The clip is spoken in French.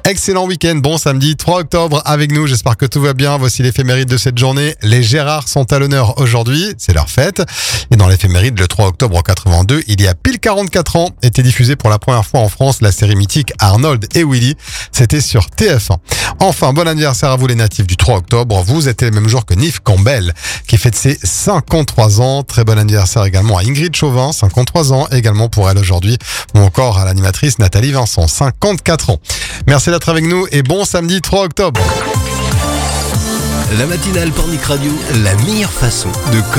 Excellent week-end, bon samedi 3 octobre avec nous, j'espère que tout va bien. Voici l'éphéméride de cette journée. Les Gérards sont à l'honneur aujourd'hui, c'est leur fête. Et dans l'éphéméride, le 3 octobre 82, il y a pile 44 ans, était diffusée pour la première fois en France la série mythique Arnold et Willy. C'était sur TF1. Enfin, bon anniversaire à vous les natifs du 3 octobre. Vous êtes le même jour que Nif Campbell, qui fête ses 53 ans. Très bon anniversaire également à Ingrid Chauvin, 53 ans également pour elle aujourd'hui. Ou encore à l'animatrice Nathalie Vincent, 54 ans. Merci d'être avec nous et bon samedi 3 octobre. La matinale Pornic Radio, la meilleure façon de